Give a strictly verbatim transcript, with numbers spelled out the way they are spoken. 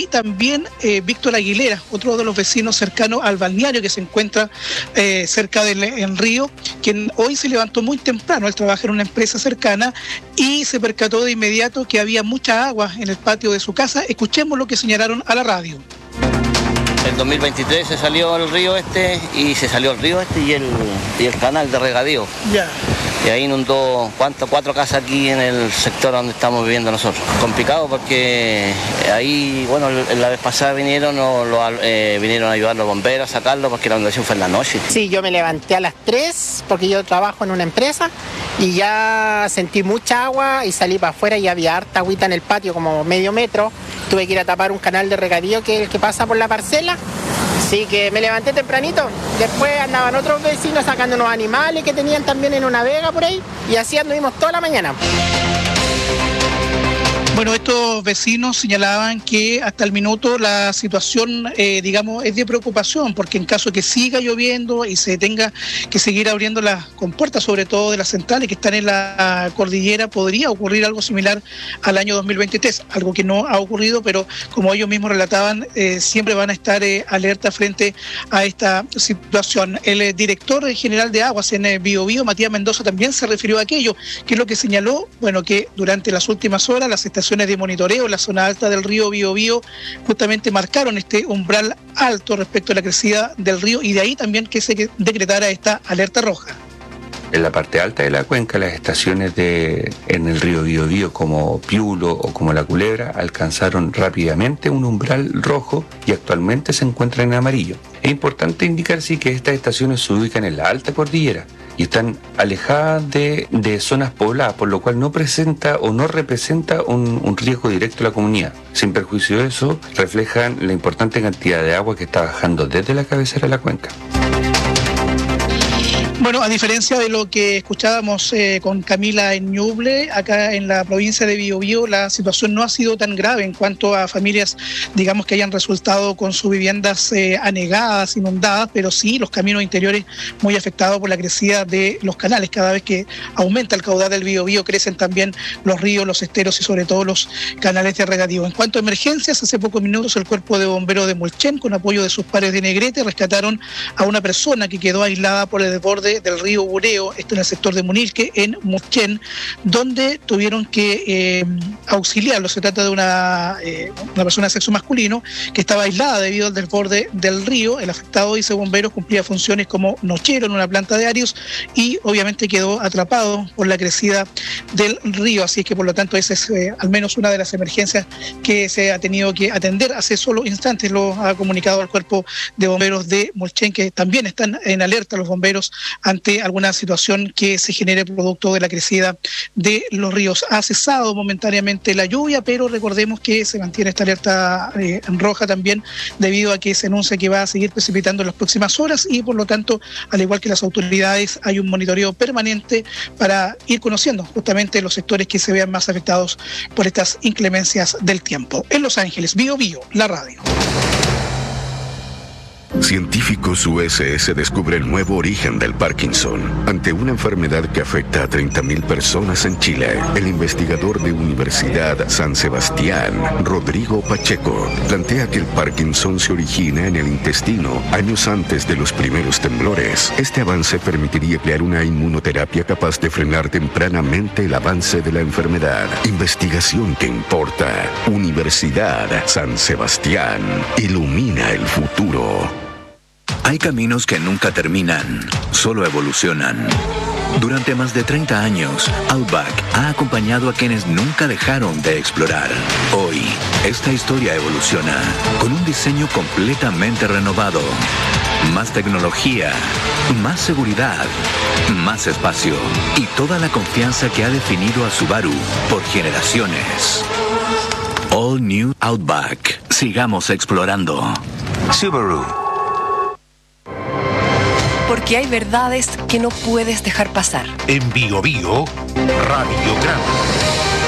también eh, Víctor Aguilera, otro de los vecinos cercanos al balneario que se encuentra eh, cerca del en Río, quien hoy se levantó muy temprano. Él trabaja en una empresa cercana y se percató de inmediato que había mucha agua en el patio de su casa. Escuchemos lo que señalaron a la radio. En dos mil veintitrés se salió el río este y se salió el río este y el, y el canal de regadío. Ya. Y ahí inundó ¿cuánto? cuatro casas aquí en el sector donde estamos viviendo nosotros. Complicado porque ahí, bueno, la vez pasada vinieron, o lo, eh, vinieron a ayudar los bomberos a sacarlo porque la inundación fue en la noche. Sí, yo me levanté a las tres porque yo trabajo en una empresa y ya sentí mucha agua y salí para afuera y había harta agüita en el patio, como medio metro. Tuve que ir a tapar un canal de regadío que es el que pasa por la parcela. Así que me levanté tempranito. Después andaban otros vecinos sacando unos animales que tenían también en una vega por ahí. Y así anduvimos toda la mañana. Bueno, estos vecinos señalaban que hasta el minuto la situación, eh, digamos, es de preocupación, porque en caso de que siga lloviendo y se tenga que seguir abriendo las compuertas, sobre todo de las centrales que están en la cordillera, podría ocurrir algo similar al año dos mil veintitrés, algo que no ha ocurrido, pero como ellos mismos relataban, eh, siempre van a estar eh, alerta frente a esta situación. El eh, director general de Aguas en eh, Biobío, Matías Mendoza, también se refirió a aquello, que es lo que señaló, bueno, que durante las últimas horas las estaciones de monitoreo en la zona alta del río Biobío justamente marcaron este umbral alto respecto a la crecida del río, y de ahí también que se decretara esta alerta roja. En la parte alta de la cuenca, las estaciones de, en el río Biobío como Piulo o como La Culebra alcanzaron rápidamente un umbral rojo y actualmente se encuentran en amarillo. Es importante indicar sí que estas estaciones se ubican en la alta cordillera y están alejadas de, de zonas pobladas, por lo cual no presenta o no representa un, un riesgo directo a la comunidad. Sin perjuicio de eso, reflejan la importante cantidad de agua que está bajando desde la cabecera de la cuenca. Bueno, a diferencia de lo que escuchábamos eh, con Camila en Ñuble, acá en la provincia de Biobío la situación no ha sido tan grave en cuanto a familias, digamos, que hayan resultado con sus viviendas eh, anegadas, inundadas, pero sí los caminos interiores muy afectados por la crecida de los canales. Cada vez que aumenta el caudal del Biobío crecen también los ríos, los esteros y sobre todo los canales de regadío. En cuanto a emergencias, hace pocos minutos el Cuerpo de Bomberos de Mulchen, con apoyo de sus pares de Negrete, rescataron a una persona que quedó aislada por el desborde del río Bureo, esto en el sector de Munilque, en Mulchen, donde tuvieron que eh, auxiliarlo. Se trata de una, eh, una persona de sexo masculino que estaba aislada debido al desborde del río. El afectado, dice bomberos, cumplía funciones como nochero en una planta de Arios y obviamente quedó atrapado por la crecida del río. Así es que por lo tanto esa es eh, al menos una de las emergencias que se ha tenido que atender. Hace solo instantes lo ha comunicado el Cuerpo de Bomberos de Mulchen, que también están en alerta los bomberos ante alguna situación que se genere producto de la crecida de los ríos. Ha cesado momentáneamente la lluvia, pero recordemos que se mantiene esta alerta eh, roja también debido a que se anuncia que va a seguir precipitando en las próximas horas y por lo tanto, al igual que las autoridades, hay un monitoreo permanente para ir conociendo justamente los sectores que se vean más afectados por estas inclemencias del tiempo. En Los Ángeles, Biobío, la radio. Científicos U S S descubre el nuevo origen del Parkinson. Ante una enfermedad que afecta a treinta mil personas en Chile, el investigador de Universidad San Sebastián, Rodrigo Pacheco, plantea que el Parkinson se origina en el intestino años antes de los primeros temblores. Este avance permitiría emplear una inmunoterapia capaz de frenar tempranamente el avance de la enfermedad. Investigación que importa. Universidad San Sebastián. Ilumina el futuro. Hay caminos que nunca terminan, solo evolucionan. Durante más de treinta años, Outback ha acompañado a quienes nunca dejaron de explorar. Hoy, esta historia evoluciona con un diseño completamente renovado. Más tecnología, más seguridad, más espacio y toda la confianza que ha definido a Subaru por generaciones. All New Outback. Sigamos explorando. Subaru. Porque hay verdades que no puedes dejar pasar. En Biobío, Radio Grande.